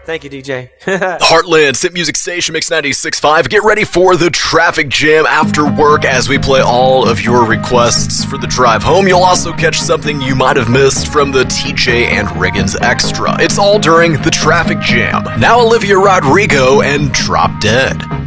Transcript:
Thank you, DJ. Heartland Hit Music Station, Mix 96.5. Get ready for the traffic jam after work as we play all of your requests for the drive home. You'll also catch something you might have missed from the TJ and Riggins Extra. It's all during the traffic jam. Now Olivia Rodrigo and Drop Dead.